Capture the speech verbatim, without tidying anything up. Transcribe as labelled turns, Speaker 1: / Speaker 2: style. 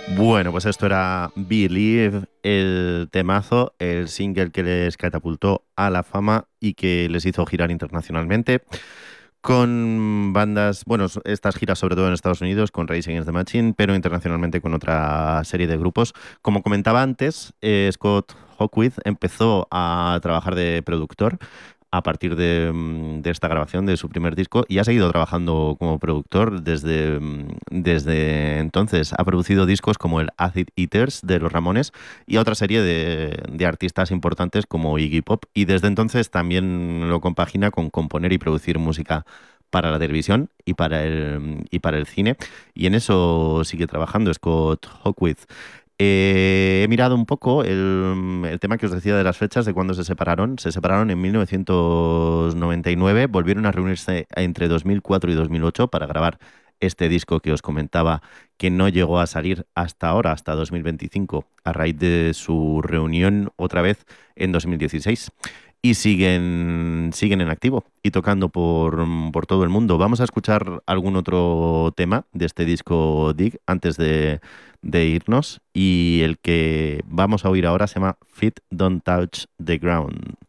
Speaker 1: Bueno, pues esto era Believe, el temazo, el single que les catapultó a la fama y que les hizo girar internacionalmente con bandas, bueno, estas giras sobre todo en Estados Unidos con Rage Against the Machine, pero internacionalmente con otra serie de grupos. Como comentaba antes, eh, Scott Hawkwood empezó a trabajar de productor a partir de, mm, de esta grabación de su primer disco y ha seguido trabajando como productor desde, mm, desde entonces. Ha producido discos como el Acid Eaters de los Ramones y a otra serie de, de artistas importantes como Iggy Pop, y desde entonces también lo compagina con componer y producir música para la televisión y para el, y para el cine, y en eso sigue trabajando Scott Hawkwood. Eh, he mirado un poco el, el tema que os decía de las fechas de cuando se separaron. Se separaron en mil novecientos noventa y nueve, volvieron a reunirse entre dos mil cuatro y dos mil ocho para grabar este disco que os comentaba, que no llegó a salir hasta ahora, hasta dos mil veinticinco, a raíz de su reunión otra vez en dos mil dieciséis. Y siguen, siguen en activo y tocando por, por todo el mundo. Vamos a escuchar algún otro tema de este disco Dig antes de de irnos, y el que vamos a oír ahora se llama Feet Don't Touch the Ground.